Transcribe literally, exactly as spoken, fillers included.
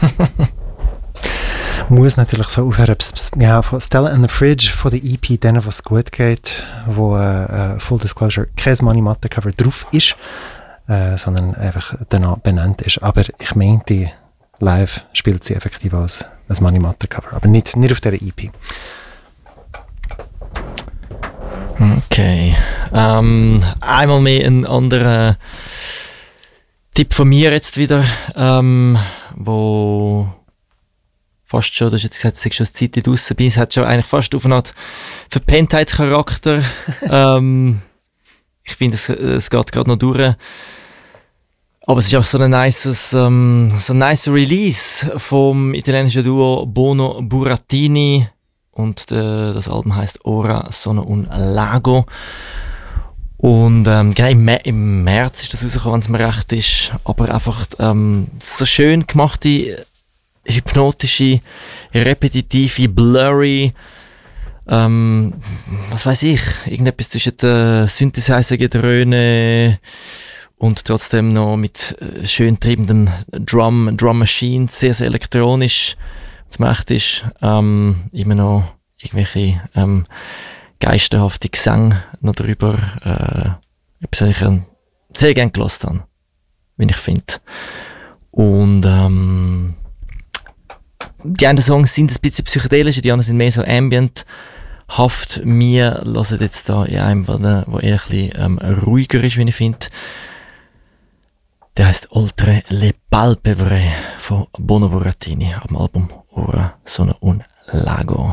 Muss natürlich so aufhören. Ja, von Stella and the Fridge, von der E P, denen, was gut geht, wo äh, Full Disclosure kein Money-Matte-Cover drauf ist, äh, sondern einfach danach benannt ist. Aber ich meinte, live spielt sie effektiv als ein Money-Matte-Cover, aber nicht, nicht auf dieser E P. Okay. Ähm, einmal mehr ein anderer Tipp von mir jetzt wieder, ähm, wo fast schon, du hast jetzt gesagt, es ist schon eine Zeit draussen bin, es hat schon eigentlich fast auf eine Art Verpenntheit-Charakter. ähm, ich finde, es, es geht gerade noch durch. Aber es ist auch so ein nices, ähm, so ein nice Release vom italienischen Duo Bono Burattini und äh, das Album heißt Ora Sono un Lago. Und ähm, genau im, Mä- im März ist das rausgekommen, wenn es mir recht ist. Aber einfach ähm, so schön gemachte, hypnotische, repetitive, blurry, ähm, was weiß ich, irgendetwas zwischen den Synthesizer-Gedröhne und trotzdem noch mit äh, schön treibenden Drum, Drum Machines, sehr, sehr elektronisch, was macht ist, ähm, immer noch irgendwelche ähm, geisterhafte Gesang noch drüber, äh, etwas, was ich äh, sehr gerne gehört habe, wie ich finde. Und ähm, die einen Songs sind ein bisschen psychedelisch, die anderen sind mehr so ambienthaft. Wir hören jetzt da in einem, der eher ein bisschen ähm, ruhiger ist, wie ich finde. Der heißt Oltre le Palpebre von Bono Burattini am Album Ora Sono un Lago.